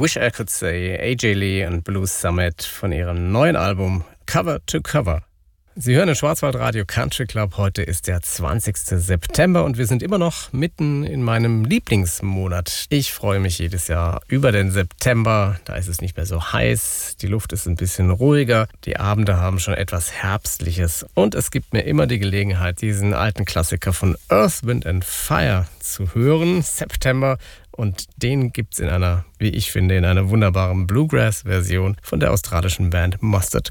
Wish I Could Say, AJ Lee und Blues Summit von ihrem neuen Album Cover to Cover. Sie hören den Schwarzwaldradio Country Club. Heute ist der 20. September und wir sind immer noch mitten in meinem Lieblingsmonat. Ich freue mich jedes Jahr über den September. Da ist es nicht mehr so heiß, die Luft ist ein bisschen ruhiger, die Abende haben schon etwas Herbstliches und es gibt mir immer die Gelegenheit, diesen alten Klassiker von Earth, Wind and Fire zu hören, September. Und den gibt's in einer, wie ich finde, in einer wunderbaren Bluegrass-Version von der australischen Band Mustard